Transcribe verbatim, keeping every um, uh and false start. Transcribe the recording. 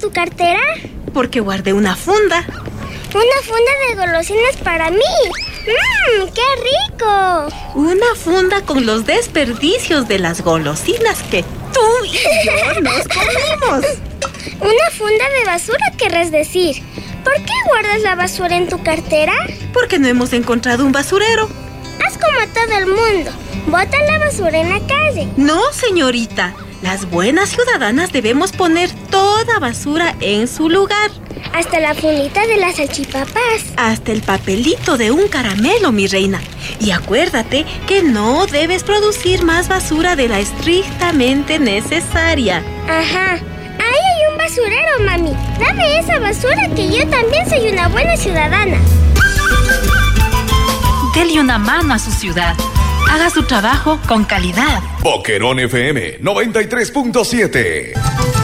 tu cartera? Porque guardé una funda. Una funda de golosinas para mí. ¡Mmm, qué rico! Una funda con los desperdicios de las golosinas que tú y yo nos comimos. Una funda de basura, querrás decir. ¿Por qué guardas la basura en tu cartera? Porque no hemos encontrado un basurero. Haz como todo el mundo. Bota la basura en la calle. No, señorita. Las buenas ciudadanas debemos poner toda basura en su lugar. Hasta la fundita de las salchipapas. Hasta el papelito de un caramelo, mi reina. Y acuérdate que no debes producir más basura de la estrictamente necesaria. Ajá. Ahí hay un basurero, mami. Dame esa basura, que yo también soy una buena ciudadana. Dele una mano a su ciudad. Haga su trabajo con calidad. Boquerón F M noventa y tres punto siete.